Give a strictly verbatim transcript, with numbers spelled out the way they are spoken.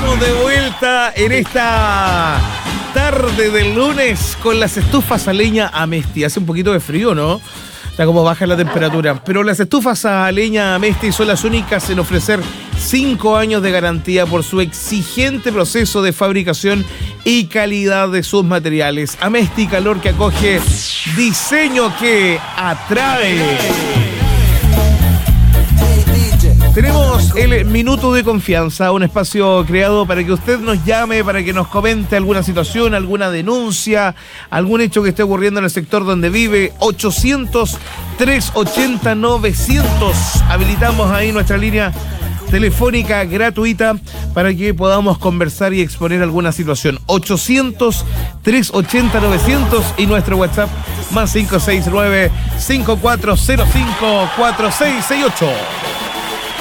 Estamos de vuelta en esta tarde del lunes con las estufas a leña Amesti. Hace un poquito de frío, ¿no? Está como baja la temperatura. Pero las estufas a leña Amesti son las únicas en ofrecer cinco años de garantía por su exigente proceso de fabricación y calidad de sus materiales. Amesti, calor que acoge, diseño que atrae. Tenemos el Minuto de Confianza, un espacio creado para que usted nos llame, para que nos comente alguna situación, alguna denuncia, algún hecho que esté ocurriendo en el sector donde vive. ochocientos, trescientos ochenta, novecientos. Habilitamos ahí nuestra línea telefónica gratuita para que podamos conversar y exponer alguna situación. ochocientos, trescientos ochenta, novecientos y nuestro WhatsApp más cinco seis nueve, cinco cuatro cero cinco, cuatro seis seis ocho.